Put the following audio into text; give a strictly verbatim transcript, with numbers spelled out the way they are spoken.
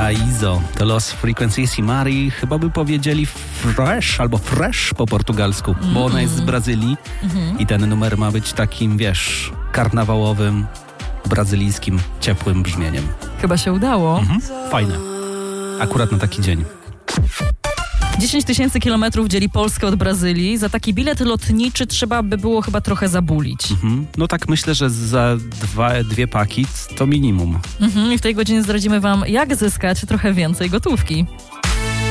Paraíso to Los Frequencies Mari, chyba by powiedzieli fresh albo fresh po portugalsku, mm. bo ona jest z Brazylii mm-hmm. i ten numer ma być takim, wiesz, karnawałowym, brazylijskim, ciepłym brzmieniem. Chyba się udało. Mhm. Fajne. Akurat na taki dzień. dziesięć tysięcy kilometrów dzieli Polskę od Brazylii. Za taki bilet lotniczy trzeba by było chyba trochę zabulić. Mhm. No tak myślę, że za dwa, dwie paki to minimum. Mhm. I w tej godzinie zdradzimy wam, jak zyskać trochę więcej gotówki.